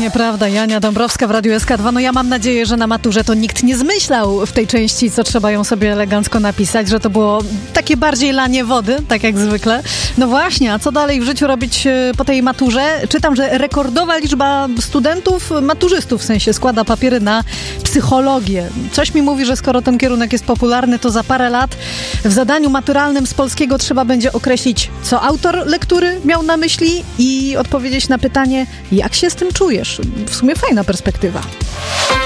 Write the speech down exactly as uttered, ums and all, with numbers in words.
Nieprawda, Jania Dąbrowska w Radiu S K dwa. No ja mam nadzieję, że na maturze to nikt nie zmyślał w tej części, co trzeba ją sobie elegancko napisać, że to było takie bardziej lanie wody, tak jak zwykle. No właśnie, a co dalej w życiu robić po tej maturze? Czytam, że rekordowa liczba studentów, maturzystów w sensie, składa papiery na psychologię. Coś mi mówi, że skoro ten kierunek jest popularny, to za parę lat w zadaniu maturalnym z polskiego trzeba będzie określić, co autor lektury miał na myśli i odpowiedzieć na pytanie, jak się z tym czujesz. W sumie fajna perspektywa.